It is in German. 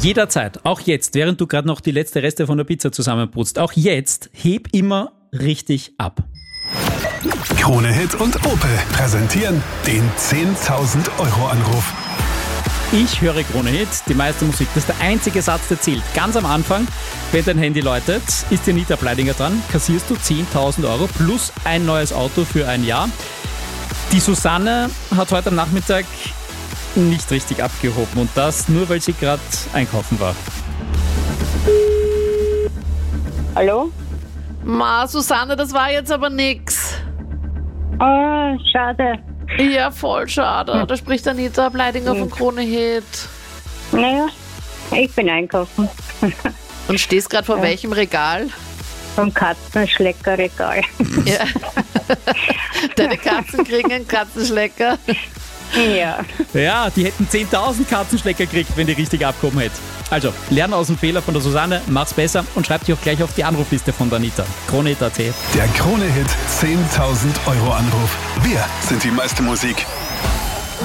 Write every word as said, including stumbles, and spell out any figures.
Jederzeit, auch jetzt, während du gerade noch die letzte Reste von der Pizza zusammenputzt, auch jetzt, heb immer richtig ab. Krone Hit und Opel präsentieren den zehntausend Euro Anruf. Ich höre Krone Hit, die meiste Musik. Das ist der einzige Satz, der zählt. Ganz am Anfang, wenn dein Handy läutet, ist die Anita Pleidinger dran, kassierst du zehntausend Euro plus ein neues Auto für ein Jahr. Die Susanne hat heute am Nachmittag nicht richtig abgehoben und das nur, weil sie gerade einkaufen war. Hallo? Ma, Susanne, das war jetzt aber nix. Oh, schade. Ja, voll schade. Da spricht Anita Pleidinger von Krone Hit. Naja, ich bin einkaufen. Und stehst gerade vor Ja. welchem Regal? Vom Katzenschleckerregal. Ja. Deine Katzen kriegen einen Katzenschlecker. Ja. Ja, die hätten zehntausend Katzenschlecker gekriegt, wenn die richtig abgehoben hätte. Also, lern aus dem Fehler von der Susanne, mach's besser und schreib dich auch gleich auf die Anrufliste von der Anita. Krone Hit punkt at. Der Krone Hit zehntausend Euro Anruf. Wir sind die meiste Musik.